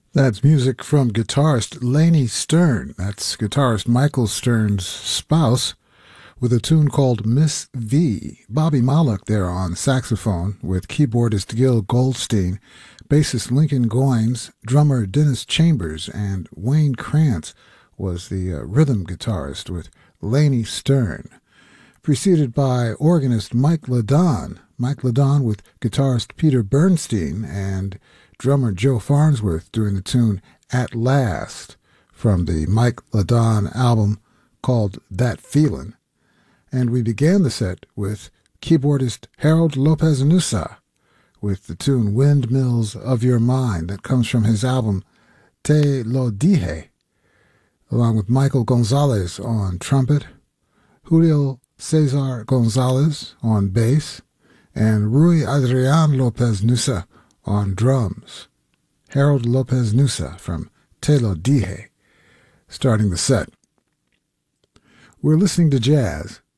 That's music from guitarist Laney Stern. That's guitarist Michael Stern's spouse, with a tune called Miss V. Bobby Malek there on saxophone with keyboardist Gil Goldstein, bassist Lincoln Goines, drummer Dennis Chambers, and Wayne Krantz was the rhythm guitarist with Laney Stern. Preceded by organist Mike Ladon. Mike Ladon with guitarist Peter Bernstein and drummer Joe Farnsworth doing the tune At Last from the Mike Ladon album called That Feelin'. And we began the set with keyboardist Harold Lopez Nussa with the tune Windmills of Your Mind that comes from his album Te Lo Dije, along with Michael Gonzalez on trumpet, Julio Cesar Gonzalez on bass, and Rui Adrian Lopez Nussa on drums. Harold Lopez Nussa from Te Lo Dije starting the set. We're listening to jazz,